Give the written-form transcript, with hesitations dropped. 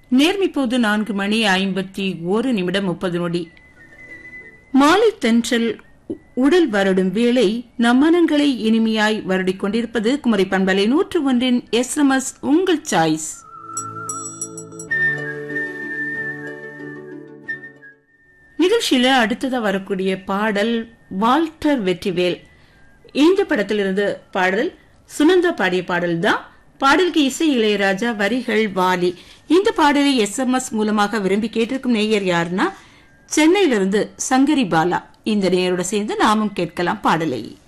நேர்மை போது 4:51 மாலை தென்றல் உடல் வருடும் வேளை நம் மனங்களை இனிமையாய் வருடிக் கொண்டிருப்பது குமரி பண்பலை 101 SMS உங்கள் சாய்ஸ். நிகழ்ச்சியில அடுத்ததா வரக்கூடிய பாடல் வால்டர் வெற்றிவேல். இந்த படத்திலிருந்து பாடல் சுனந்தா பாடிய பாடல் தான். பாடலுக்கு இசை இளையராஜா, வரிகள் வாலி. இந்த பாடலை SMS மூலமாக விரும்பி கேட்டிருக்கும் நேயர் யாருன்னா சென்னையிலிருந்து சங்கரி பாலா. இந்த நேயரோட சேர்ந்து நாமும் கேட்கலாம் பாடலை.